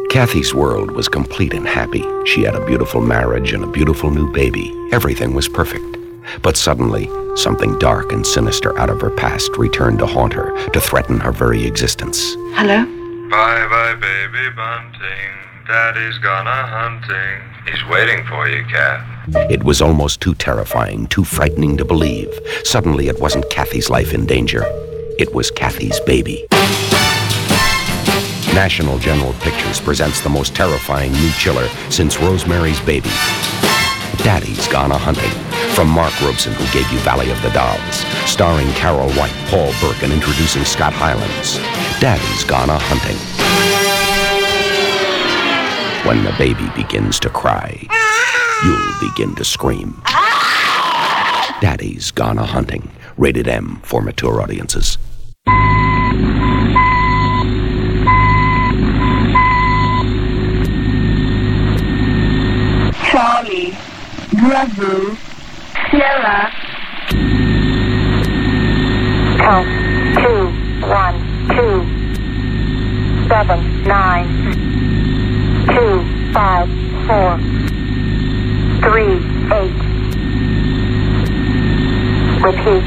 Kathy's world was complete and happy. She had a beautiful marriage and a beautiful new baby. Everything was perfect. But suddenly, something dark and sinister out of her past returned to haunt her, to threaten her very existence. Hello? Bye-bye, baby bunting. Daddy's gonna hunting. He's waiting for you, Kath. It was almost too terrifying, too frightening to believe. Suddenly, it wasn't Kathy's life in danger. It was Kathy's baby. National General Pictures presents the most terrifying new chiller since Rosemary's Baby. Daddy's Gone A-Hunting, from Mark Robson, who gave you Valley of the Dolls, starring Carol White, Paul Burke, and introducing Scott Hylands. Daddy's Gone A-Hunting. When the baby begins to cry, you'll begin to scream. Daddy's Gone A-Hunting, rated M for mature audiences. Charlie, Bravo, Sierra. Count 2, 1, 2, 7, 9, 2, 5, 4, 3, 8. Repeat.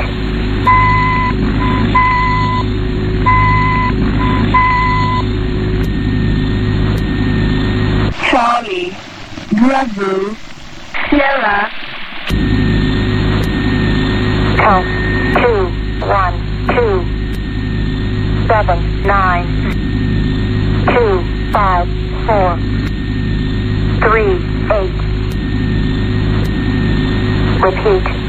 Charlie, Bravo, Sierra. Count 2, 1, 2, 7, 9, 2, 5, 4, 3, 8. Repeat.